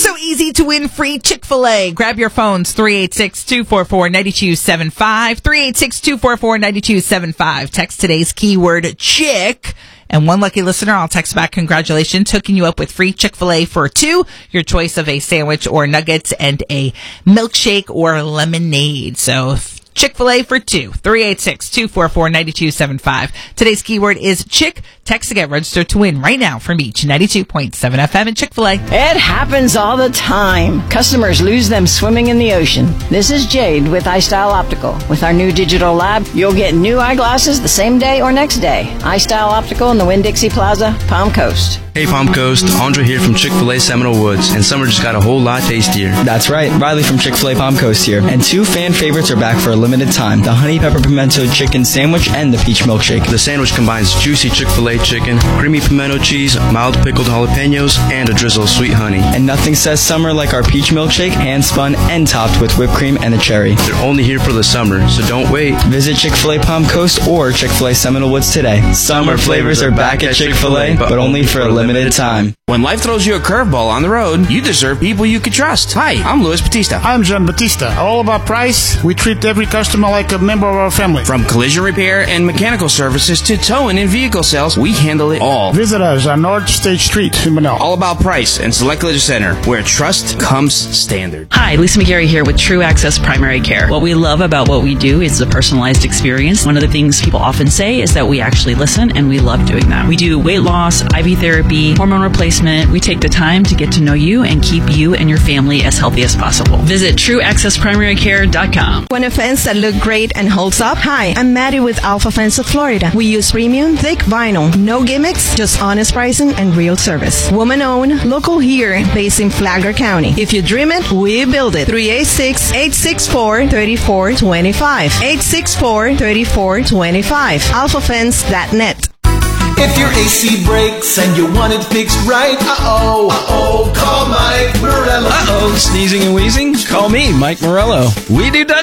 So easy to win free Chick-fil-A. Grab your phones, 386-244-9275, 386-244-9275. Text today's keyword chick, and one lucky listener, I'll text back congratulations, hooking you up with free Chick-fil-A for two, your choice of a sandwich or nuggets, and a milkshake or lemonade. So Chick-fil-A for two, 386-244-9275. Today's keyword is chick. Text to get registered to win right now from each 92.7 FM and Chick-fil-A. It happens all the time. Customers lose them swimming in the ocean. This is Jade with iStyle Optical. With our new digital lab, you'll get new eyeglasses the same day or next day. iStyle Optical in the Winn-Dixie Plaza, Palm Coast. Hey Palm Coast, Andre here from Chick-fil-A Seminole Woods, and summer just got a whole lot tastier. That's right, Riley from Chick-fil-A Palm Coast here. And two fan favorites are back for a limited time, the Honey Pepper Pimento Chicken Sandwich and the Peach Milkshake. The sandwich combines juicy Chick-fil-A chicken, creamy pimento cheese, mild pickled jalapenos, and a drizzle of sweet honey. And nothing says summer like our Peach Milkshake, hand-spun and topped with whipped cream and a cherry. They're only here for the summer, so don't wait. Visit Chick-fil-A Palm Coast or Chick-fil-A Seminole Woods today. Summer flavors are back at Chick-fil-A, but only for a limited time. When life throws you a curveball on the road, you deserve people you can trust. Hi, I'm Luis Batista. I'm John Batista. All about price. We treat every customer like a member of our family. From collision repair and mechanical services to towing and vehicle sales, we handle it all. Visit us on North State Street in Manila. All about price and Select Collision Center, where trust comes standard. Hi, Lisa McGarry here with True Access Primary Care. What we love about what we do is the personalized experience. One of the things people often say is that we actually listen, and we love doing that. We do weight loss, IV therapy, hormone replacement. We take the time to get to know you and keep you and your family as healthy as possible. Visit TrueAccessPrimaryCare.com. Want a fence that look great and holds up? Hi, I'm Maddie with Alpha Fence of Florida. We use premium, thick vinyl, no gimmicks, just honest pricing and real service. Woman-owned, local here, based in Flagler County. If you dream it, we build it. 386-864-3425. 864-3425. AlphaFence.net. If your AC breaks and you want it fixed right, call Mike Morello. Sneezing and wheezing? Call me, Mike Morello. We do Dutch